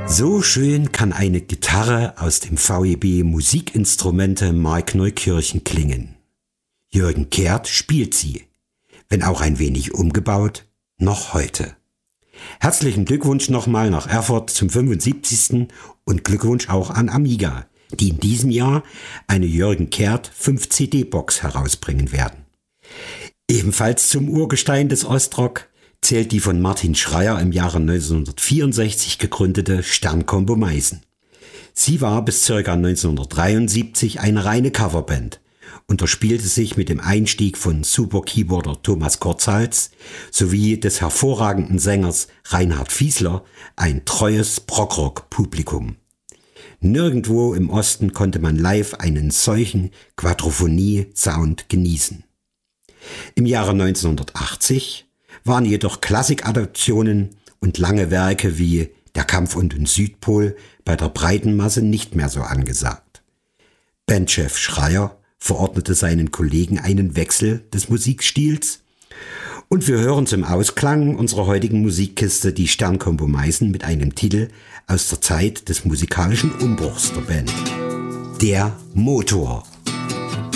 So schön kann eine Gitarre aus dem VEB Musikinstrumente Mark Neukirchen klingen. Jürgen Kehrt spielt sie, wenn auch ein wenig umgebaut, noch heute. Herzlichen Glückwunsch nochmal nach Erfurt zum 75. und Glückwunsch auch an Amiga, die in diesem Jahr eine Jürgen Kehrt 5-CD-Box herausbringen werden. Ebenfalls zum Urgestein des Ostrock zählt die von Martin Schreyer im Jahre 1964 gegründete Sternkombo Meißen. Sie war bis ca. 1973 eine reine Coverband und erspielte sich mit dem Einstieg von Super-Keyboarder Thomas Korzhals sowie des hervorragenden Sängers Reinhard Fiesler ein treues Prog-Rock-Publikum. Nirgendwo im Osten konnte man live einen solchen Quadrophonie-Sound genießen. Im Jahre 1980 waren jedoch Klassikadaptionen und lange Werke wie Der Kampf um den Südpol bei der breiten Masse nicht mehr so angesagt. Bandchef Schreyer verordnete seinen Kollegen einen Wechsel des Musikstils und wir hören zum Ausklang unserer heutigen Musikkiste die Sternkombo Meißen mit einem Titel aus der Zeit des musikalischen Umbruchs der Band. Der Motor.